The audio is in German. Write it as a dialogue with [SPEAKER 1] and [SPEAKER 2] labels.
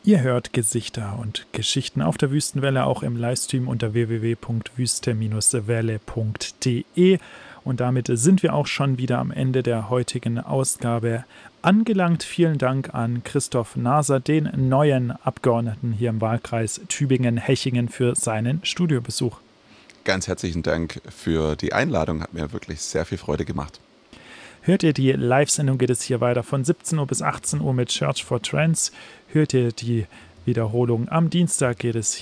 [SPEAKER 1] Ihr hört Gesichter und Geschichten auf der Wüstenwelle, auch im Livestream unter www.wüste-welle.de. Und damit sind wir auch schon wieder am Ende der heutigen Ausgabe angelangt. Vielen Dank an Christoph Naser, den neuen Abgeordneten hier im Wahlkreis Tübingen-Hechingen, für seinen Studiobesuch.
[SPEAKER 2] Ganz herzlichen Dank für die Einladung, hat mir wirklich sehr viel Freude gemacht.
[SPEAKER 1] Hört ihr die Live-Sendung, geht es hier weiter von 17 Uhr bis 18 Uhr mit Church for Trends. Hört ihr die Wiederholung am Dienstag, geht es